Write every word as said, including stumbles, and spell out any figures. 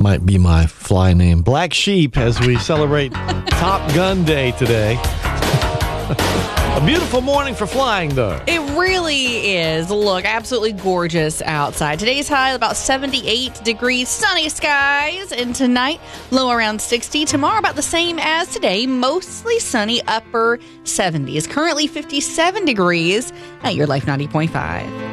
might be my fly name. Black Sheep, as we celebrate Top Gun Day today. A beautiful morning for flying, though. It really is. Look, absolutely gorgeous outside. Today's high about seventy-eight degrees, sunny skies, and tonight low around sixty. Tomorrow about the same as today, mostly sunny, upper seventies. Currently fifty-seven degrees at Your Life ninety point five.